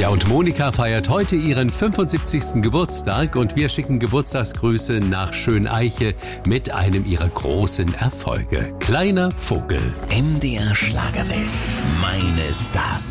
Ja, und Monika feiert heute ihren 75. Geburtstag und wir schicken Geburtstagsgrüße nach Schöneiche mit einem ihrer großen Erfolge. Kleiner Vogel. MDR Schlagerwelt. Meine Stars.